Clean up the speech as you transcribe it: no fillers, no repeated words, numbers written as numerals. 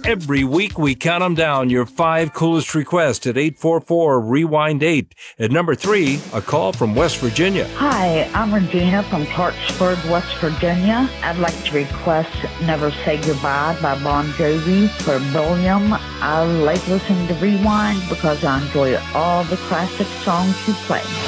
Every week we count them down, your 5 coolest requests at 844-REWIND-8. At number 3, a call from West Virginia. Hi, I'm Regina from Clarksburg, West Virginia. I'd like to request Never Say Goodbye by Bon Jovi for William. I like listening to Rewind because I enjoy all the classic songs you play.